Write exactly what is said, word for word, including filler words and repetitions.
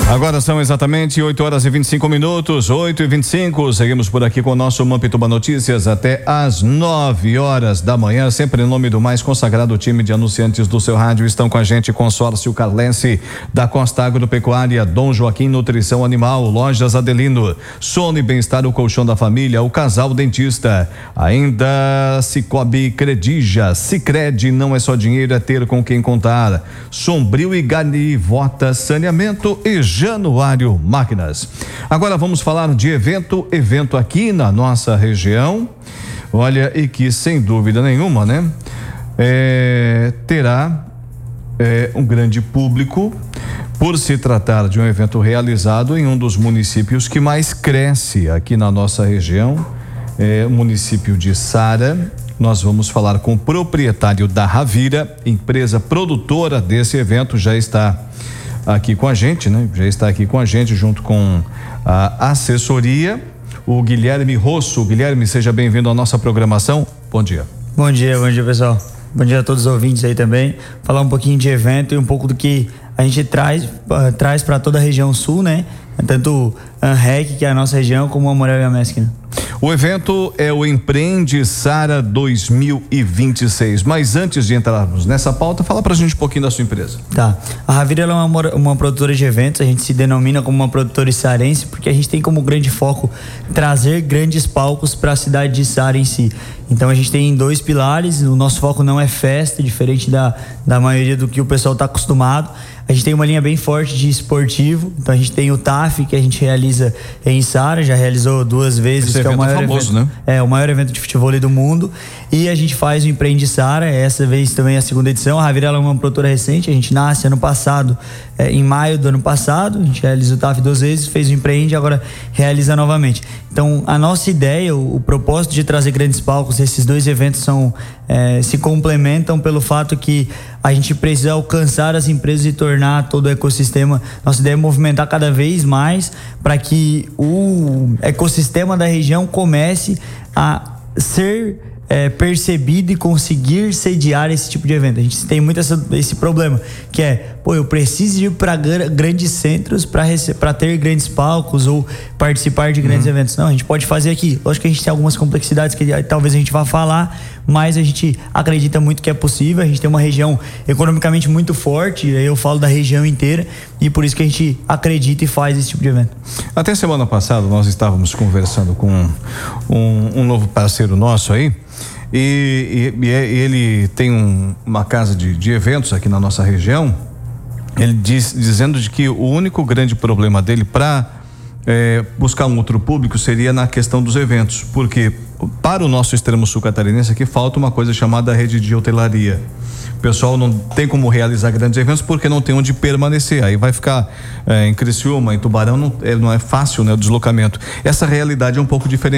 Agora são exatamente oito horas e vinte e cinco minutos, oito e vinte e cinco. Seguimos por aqui com o nosso Mampituba Notícias até às nove horas da manhã. Sempre em nome do mais consagrado time de anunciantes do seu rádio. Estão com a gente Consórcio Carlense, da Costa Agropecuária, Dom Joaquim Nutrição Animal, Lojas Adelino, Sono e Bem-Estar, o Colchão da Família, o Casal Dentista, ainda Cicobi Credija, Sicredi, não é só dinheiro, é ter com quem contar. Sombrio e Gaivota Saneamento e Januário Máquinas. Agora vamos falar de evento, evento aqui na nossa região. Olha, e que sem dúvida nenhuma, né? É, terá é, um grande público por se tratar de um evento realizado em um dos municípios que mais cresce aqui na nossa região, é o município de Sara. Nós vamos falar com o proprietário da Ravira, empresa produtora desse evento, já está aqui com a gente, né? Já está aqui com a gente junto com a assessoria, o Guilherme Rosso. Guilherme, seja bem-vindo à nossa programação. Bom dia. Bom dia, bom dia, pessoal. Bom dia a todos os ouvintes aí também. Falar um pouquinho de evento e um pouco do que a gente traz uh, traz para toda a região sul, né? Tanto a ANREC, que é a nossa região, como a Morel e a Mesquina. O evento é o Empreende Sara dois mil e vinte e seis. Mas antes de entrarmos nessa pauta, fala pra gente um pouquinho da sua empresa. Tá. A Ravira ela é uma, uma produtora de eventos. A gente se denomina como uma produtora sarense porque a gente tem como grande foco trazer grandes palcos para a cidade de Sara em si. Então a gente tem dois pilares. O nosso foco não é festa, diferente da, da maioria do que o pessoal está acostumado. A gente tem uma linha bem forte de esportivo. Então a gente tem o T A F, que a gente realiza em Sara, já realizou duas vezes. Esse que é o maior é famoso, evento, né? É o maior evento de futebol do mundo. E a gente faz o Empreende Sara, essa vez também é a segunda edição. A Ravira é uma produtora recente, a gente nasce ano passado, é, em maio do ano passado. A gente realiza o T A F duas vezes, fez o Empreende e agora realiza novamente. Então a nossa ideia, o, o propósito de trazer grandes palcos, esses dois eventos são é, se complementam pelo fato que a gente precisa alcançar as empresas e tornar todo o ecossistema. Nossa ideia é movimentar cada vez mais para que o ecossistema da região comece a ser é, percebido e conseguir sediar esse tipo de evento. A gente tem muito essa, esse problema, que é, pô, eu preciso ir para grandes centros para ter grandes palcos ou participar de grandes uhum. eventos. Não, a gente pode fazer aqui. Lógico que a gente tem algumas complexidades que talvez a gente vá falar, mas a gente acredita muito que é possível. A gente tem uma região economicamente muito forte, eu falo da região inteira, e por isso que a gente acredita e faz esse tipo de evento. Até semana passada nós estávamos conversando com um, um novo parceiro nosso aí, e, e, e ele tem um, uma casa de, de eventos aqui na nossa região. Ele diz, dizendo de que o único grande problema dele para é, buscar um outro público seria na questão dos eventos, porque para o nosso extremo sul catarinense aqui falta uma coisa chamada rede de hotelaria. O pessoal não tem como realizar grandes eventos porque não tem onde permanecer. Aí vai ficar é, em Criciúma, em Tubarão, não é, não é fácil, né, o deslocamento. Essa realidade é um pouco diferente.